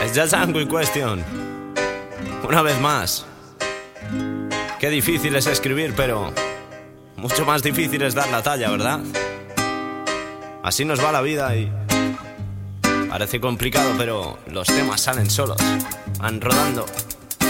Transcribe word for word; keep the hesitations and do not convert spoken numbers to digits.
Es Django in question. Una vez más. Qué difícil es escribir, pero mucho más difícil es dar la talla, ¿verdad? Así nos va la vida y parece complicado, pero los temas salen solos, van rodando.